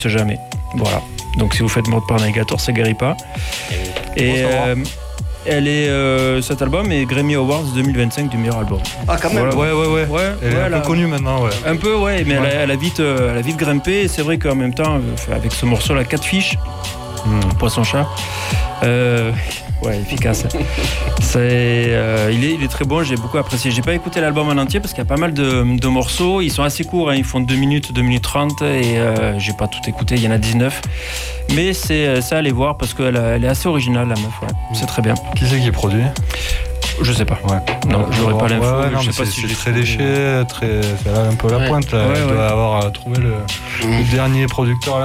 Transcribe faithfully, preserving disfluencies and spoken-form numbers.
jamais. Voilà. Donc si vous faites mort par Navigator, ça guérit pas. Et euh, elle est, euh, cet album est Grammy Awards deux mille vingt-cinq du meilleur album. Ah quand même. Voilà. Ouais, ouais, ouais. Ouais, elle ouais, est un elle peu a, connue maintenant, ouais. Un peu, ouais, mais ouais. Elle, a, elle, a vite, euh, elle a vite grimpé. Et c'est vrai qu'en même temps, euh, avec ce morceau-là, quatre fiches, mmh. Poisson-chat, euh, ouais, efficace. c'est, euh, il, est, il est très bon, j'ai beaucoup apprécié. J'ai pas écouté l'album en entier parce qu'il y a pas mal de, de morceaux. Ils sont assez courts, hein, ils font deux minutes, deux minutes trente et euh, j'ai pas tout écouté, il y en a dix-neuf. Mais c'est ça à aller voir parce qu'elle elle est assez originale, la meuf, ouais. Mmh. C'est très bien. Qui c'est qui produit ? Je sais pas. Ouais. Non, j'aurais pas l'info. Ouais, mais non, je sais mais pas c'est, si c'est j'ai très trouvé. léché, très, c'est là un peu la ouais. pointe. Là. Ouais, Elle ouais. doit avoir trouvé le, mmh. le dernier producteur.